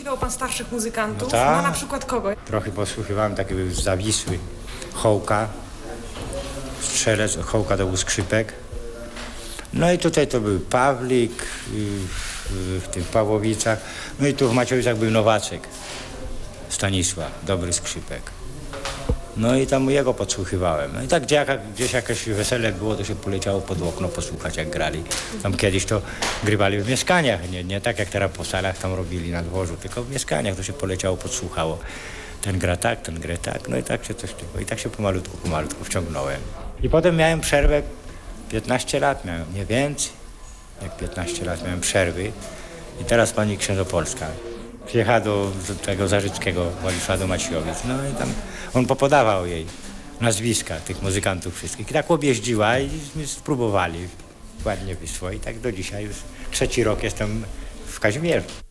Posłuchiwał pan starszych muzykantów? No tak. No na przykład kogo? Trochę posłuchiwałem, taki był zawisły. Hołka, Strzelec, Hołka to był skrzypek. No i tutaj to był Pawlik, w tych Pawłowicach. No i tu w Maciejowicach był Nowacek, Stanisław, dobry skrzypek. No i tam jego podsłuchiwałem. No i tak gdzieś jakieś wesele było, to się poleciało pod okno posłuchać, jak grali. Tam kiedyś to grywali w mieszkaniach, nie tak jak teraz po salach tam robili na dworzu, tylko w mieszkaniach to się poleciało, podsłuchało. Ten gra tak, ten gra tak, no i tak się coś tego. I tak się pomalutku wciągnąłem. I potem miałem przerwę, 15 lat miałem, nie więcej. Jak 15 lat miałem przerwy. I teraz pani Księżopolska przyjechała do tego Zarzyckiego, Władysława do Maciejowic. No i tam on popodawał jej nazwiska tych muzykantów wszystkich. I tak objeździła i spróbowali. Ładnie wyszło. I tak do dzisiaj już 3. rok jestem w Kazimierzu.